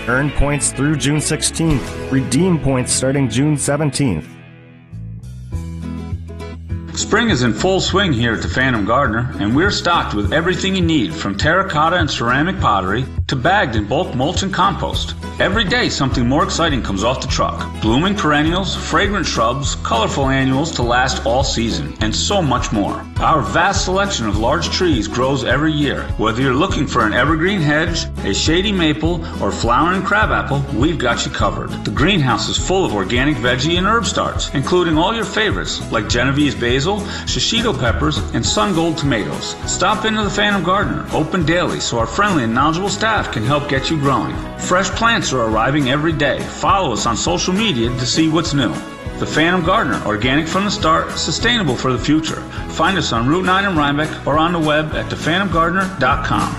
Earn points through June 16th. Redeem points starting June 17th. Spring is in full swing here at the Phantom Gardener, and we're stocked with everything you need, from terracotta and ceramic pottery to bagged and bulk mulch and compost. Every day something more exciting comes off the truck. Blooming perennials, fragrant shrubs, colorful annuals to last all season, and so much more. Our vast selection of large trees grows every year. Whether you're looking for an evergreen hedge, a shady maple, or flowering crabapple, we've got you covered. The greenhouse is full of organic veggie and herb starts, including all your favorites like Genovese basil, shishito peppers, and sun gold tomatoes. Stop into the Phantom Gardener, open daily, so our friendly and knowledgeable staff can help get you growing. Fresh plants are arriving every day. Follow us on social media to see what's new. The Phantom Gardener, organic from the start, sustainable for the future. Find us on Route 9 in Rhinebeck or on the web at thephantomgardener.com.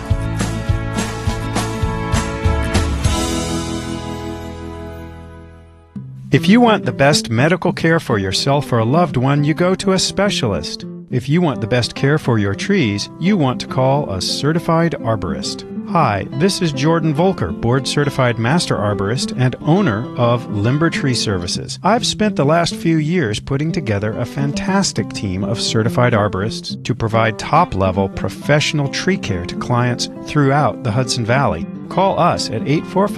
If you want the best medical care for yourself or a loved one, you go to a specialist. If you want the best care for your trees, you want to call a certified arborist. Hi, this is Jordan Volker, board-certified master arborist and owner of Limber Tree Services. I've spent the last few years putting together a fantastic team of certified arborists to provide top-level professional tree care to clients throughout the Hudson Valley. Call us at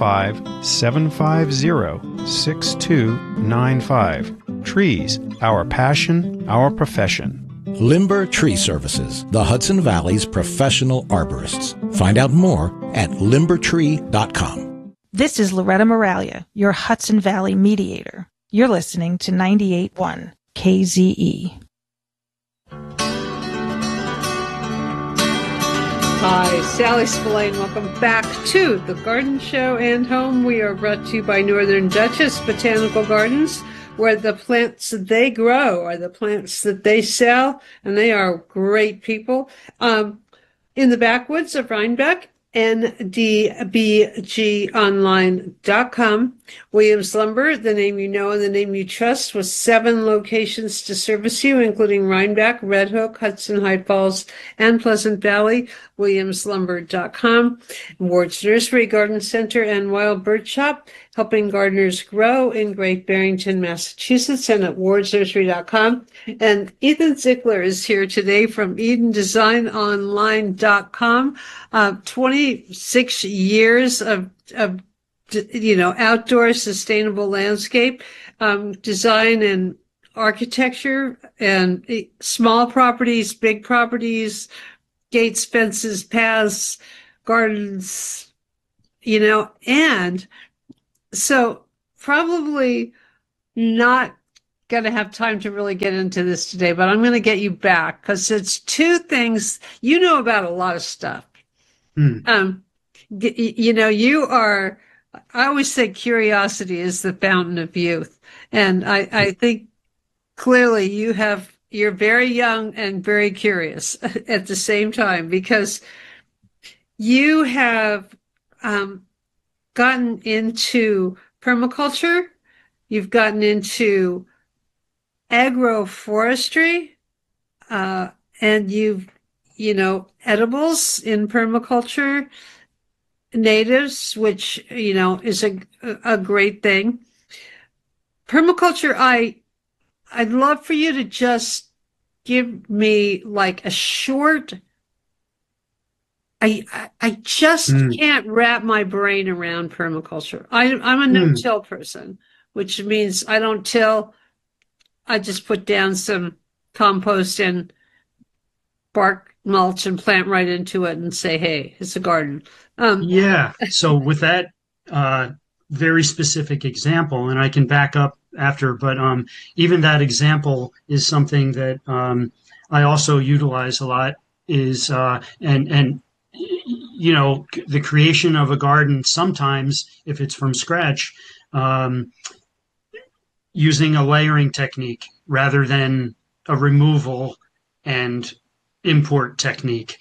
845-750-6295. Trees, our passion, our profession. Limber Tree Services, the Hudson Valley's professional arborists. Find out more at limbertree.com. This is Loretta Moralia, your Hudson Valley mediator. You're listening to 98.1 KZE. Hi, Sally Spillane. Welcome back to the Garden Show and Home. We are brought to you by Northern Duchess Botanical Gardens, where the plants they grow are the plants that they sell, and they are great people. In the backwoods of Rhinebeck, ndbgonline.com. Williams Lumber, the name you know and the name you trust, with 7 locations to service you, including Rhinebeck, Red Hook, Hudson High Falls, and Pleasant Valley. WilliamsLumber.com. Ward's Nursery, Garden Center, and Wild Bird Shop, helping gardeners grow in Great Barrington, Massachusetts, and at wardsnursery.com. And Ethan Zickler is here today from EdenDesignOnline.com. 26 years of outdoor sustainable landscape design and architecture, and small properties, big properties, gates, fences, paths, gardens, and so probably not going to have time to really get into this today, but I'm going to get you back because it's 2 things. You know about a lot of stuff. You are, I always say curiosity is the fountain of youth. And I think clearly you're very young and very curious at the same time, because you have gotten into permaculture, you've gotten into agroforestry, and edibles in permaculture, natives, which, is a great thing. Permaculture, I'd love for you to just give me like a short, I just can't wrap my brain around permaculture. I'm a no-till person, which means I don't till. I just put down some compost and bark mulch and plant right into it and say, hey, it's a garden. So with that very specific example, and I can back up after, but even that example is something that I also utilize a lot, is the creation of a garden, sometimes if it's from scratch, using a layering technique rather than a removal and import technique.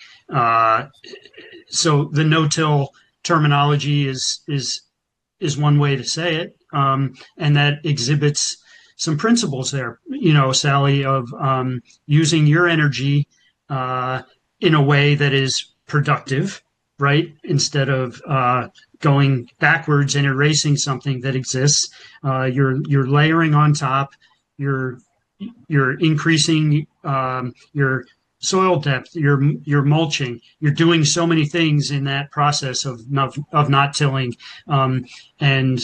So the no-till terminology is one way to say it, and that exhibits some principles there, Sally, of using your energy in a way that is productive right? Instead of going backwards and erasing something that exists. You're layering on top. You're increasing your soil depth. You're mulching. You're doing so many things in that process of not tilling, and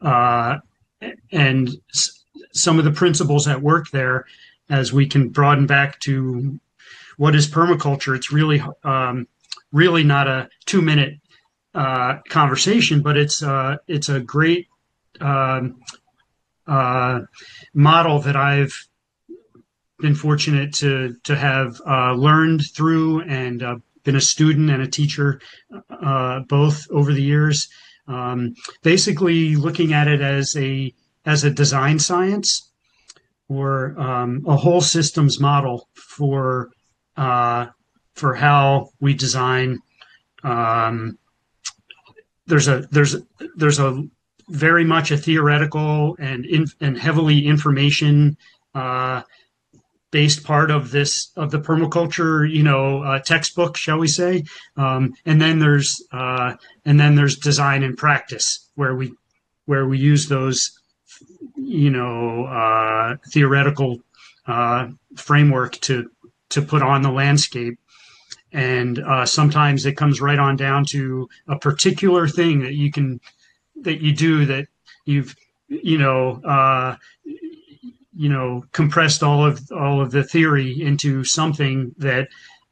some of the principles at work there, as we can broaden back to what is permaculture. It's really not a 2-minute conversation, but it's a great model that I've been fortunate to have learned through, and been a student and a teacher both over the years. Basically, looking at it as a design science, or a whole systems model for how we design. There's a very much a theoretical and heavily information based part of the permaculture, textbook, shall we say? And then there's design and practice, where we use those, theoretical framework to put on the landscape. And sometimes it comes right on down to a particular thing that you do, that you've compressed all of the theory into something that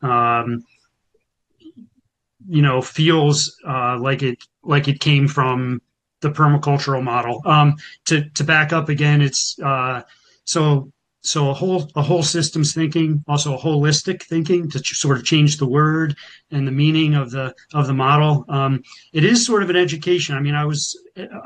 feels like it came from the permacultural model. To back up again, it's so a whole systems thinking, also a holistic thinking, to sort of change the word and the meaning of the model. It is sort of an education. I mean, I was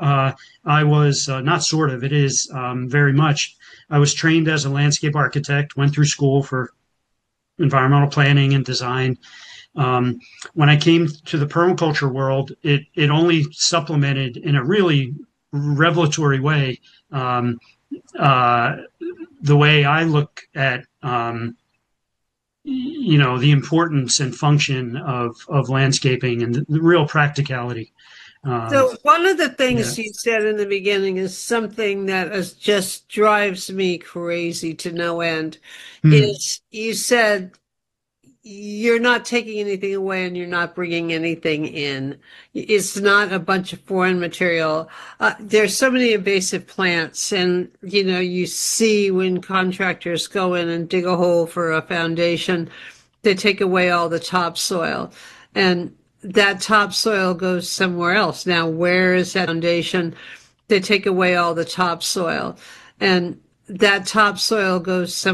not sort of. It is very much. I was trained as a landscape architect. Went through school for environmental planning and design. When I came to the permaculture world, it only supplemented in a really revelatory way the way I look at, the importance and function of landscaping, and the real practicality. So one of the things you said in the beginning is something that just drives me crazy to no end. Is you said you're not taking anything away and you're not bringing anything in. It's not a bunch of foreign material. There's so many invasive plants, and you see when contractors go in and dig a hole for a foundation, they take away all the topsoil, and that topsoil goes somewhere else. Now, where is that foundation? They take away all the topsoil, and that topsoil goes somewhere